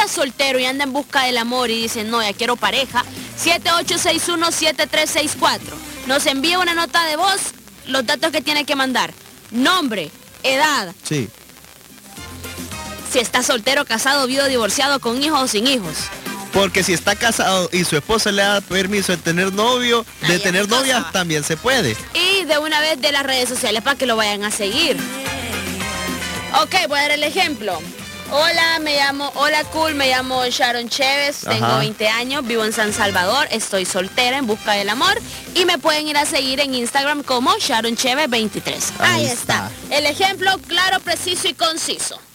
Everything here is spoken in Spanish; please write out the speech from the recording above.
está soltero y anda en busca del amor y dice, no, ya quiero pareja, 7861-7364. Nos envía una nota de voz, los datos que tiene que mandar. Nombre, edad. Sí. Si está soltero, casado, viudo, divorciado, con hijos o sin hijos. Porque si está casado y su esposa le da permiso de tener novio, de tener novia, también se puede. Y de una vez de las redes sociales para que lo vayan a seguir. Ok, voy a dar el ejemplo. Hola, me llamo Sharon Chévez, tengo 20 años, vivo en San Salvador, estoy soltera en busca del amor y me pueden ir a seguir en Instagram como Sharon Chévez 23. Ahí está. El ejemplo claro, preciso y conciso.